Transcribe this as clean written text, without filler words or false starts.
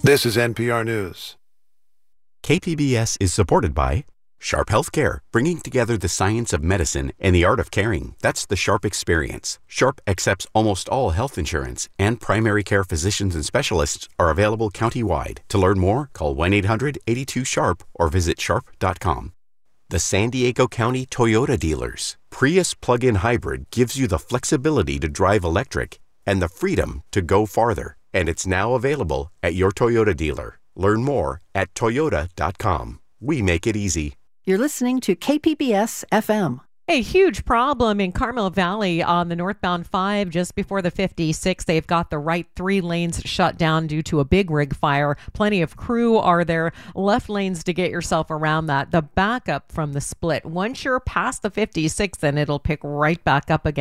This is NPR News. KPBS is supported by Sharp Healthcare, bringing together the science of medicine and the art of caring. That's the Sharp experience. Sharp accepts almost all health insurance, and primary care physicians and specialists are available countywide. To learn more, call 1-800-82-SHARP or visit sharp.com. The San Diego County Toyota dealers. Prius plug-in hybrid gives you the flexibility to drive electric and the freedom to go farther. And it's now available at your Toyota dealer. Learn more at toyota.com. We make it easy. You're listening to KPBS FM. A huge problem in Carmel Valley on the northbound 5 just before the 56. They've got the right 3 lanes shut down due to a big rig fire. Plenty of crew are there. Left lanes to get yourself around that. The backup from the split. Once you're past the 56, then it'll pick right back up again.